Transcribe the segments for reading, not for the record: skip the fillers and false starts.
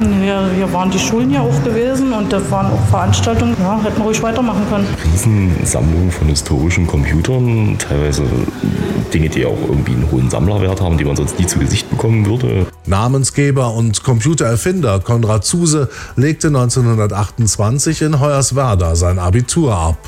Hier waren die Schulen ja auch gewesen und da waren auch Veranstaltungen. Ja, hätten ruhig weitermachen können. Riesensammlung von historischen Computern, teilweise Dinge, die auch irgendwie einen hohen Sammlerwert haben, die man sonst nie zu Gesicht bekommen würde. Namensgeber und Computererfinder Konrad Zuse legte 1928 in Hoyerswerda sein Abitur ab.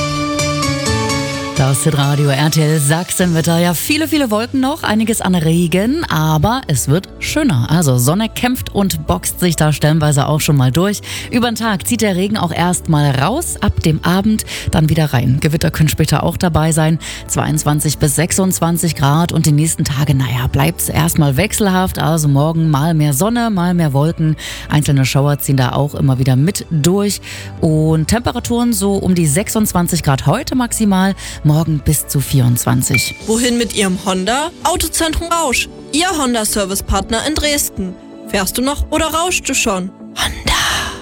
Das Hitradio RTL Sachsenwetter. Ja, viele Wolken noch, einiges an Regen, aber es wird schöner. Also Sonne kämpft und boxt sich da stellenweise auch schon mal durch. Über den Tag zieht der Regen auch erst mal raus, ab dem Abend dann wieder rein. Gewitter können später auch dabei sein. 22 bis 26 Grad und die nächsten Tage, bleibt es erstmal wechselhaft. Also morgen mal mehr Sonne, mal mehr Wolken. Einzelne Schauer ziehen da auch immer wieder mit durch. Und Temperaturen so um die 26 Grad heute maximal. Morgen bis zu 24. Wohin mit Ihrem Honda? Autozentrum Rausch, Ihr Honda-Service-Partner in Dresden. Fährst du noch oder rauschst du schon? Honda.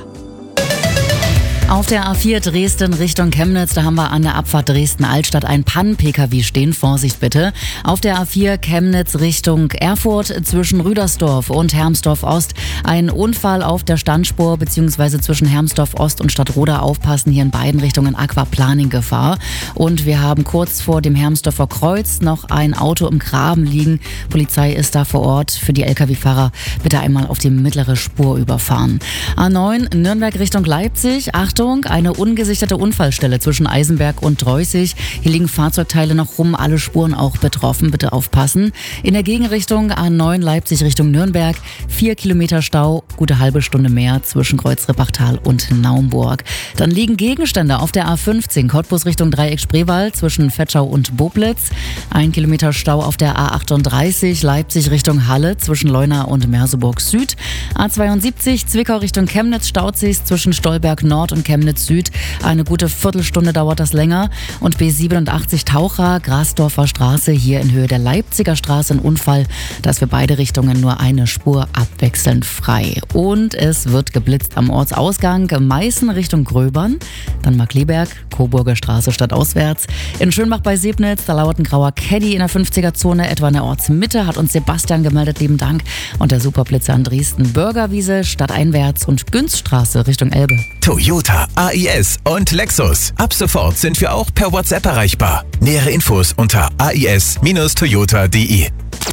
Auf der A4 Dresden Richtung Chemnitz, da haben wir an der Abfahrt Dresden-Altstadt ein Pannen-PKW stehen. Vorsicht bitte. Auf der A4 Chemnitz Richtung Erfurt zwischen Rüdersdorf und Hermsdorf-Ost ein Unfall auf der Standspur bzw. zwischen Hermsdorf-Ost und Stadtroda. Aufpassen, hier in beiden Richtungen Aquaplaning-Gefahr. Und wir haben kurz vor dem Hermsdorfer Kreuz noch ein Auto im Graben liegen. Polizei ist da vor Ort. Für die Lkw-Fahrer bitte einmal auf die mittlere Spur überfahren. A9 Nürnberg Richtung Leipzig. Achtung, eine ungesicherte Unfallstelle zwischen Eisenberg und Dreußig. Hier liegen Fahrzeugteile noch rum, alle Spuren auch betroffen. Bitte aufpassen. In der Gegenrichtung A9 Leipzig Richtung Nürnberg 4 Kilometer Stau, gute halbe Stunde mehr zwischen Kreuz-Rippachtal und Naumburg. Dann liegen Gegenstände auf der A15 Cottbus Richtung Dreieck-Spreewald zwischen Vetschau und Boblitz. 1 Kilometer Stau auf der A38 Leipzig Richtung Halle zwischen Leuna und Merseburg Süd. A72 Zwickau Richtung Chemnitz staut sich zwischen Stolberg Nord und Chemnitz Süd. Eine gute Viertelstunde dauert das länger. Und B87 Taucher, Grasdorfer Straße, hier in Höhe der Leipziger Straße ein Unfall. Da ist für beide Richtungen nur eine Spur abwechselnd frei. Und es wird geblitzt am Ortsausgang Meißen Richtung Gröbern, dann Markleberg, Coburger Straße stadtauswärts. In Schönbach bei Sebnitz, da lauert ein grauer Caddy in der 50er-Zone, etwa in der Ortsmitte, hat uns Sebastian gemeldet, lieben Dank. Und der Superblitzer an Dresden, Bürgerwiese, stadteinwärts und Günzstraße Richtung Elbe. Toyota, AIS und Lexus. Ab sofort sind wir auch per WhatsApp erreichbar. Nähere Infos unter ais-toyota.de.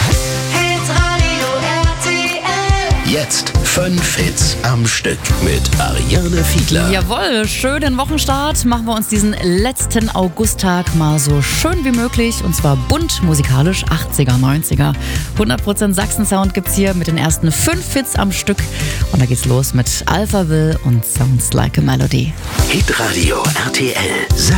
Jetzt 5 Hits am Stück mit Ariane Fiedler. Jawohl, schönen Wochenstart. Machen wir uns diesen letzten Augusttag mal so schön wie möglich. Und zwar bunt, musikalisch, 80er, 90er. 100% Sachsen-Sound gibt's hier mit den ersten 5 Hits am Stück. Und da geht's los mit Alphaville und Sounds Like a Melody. Hitradio RTL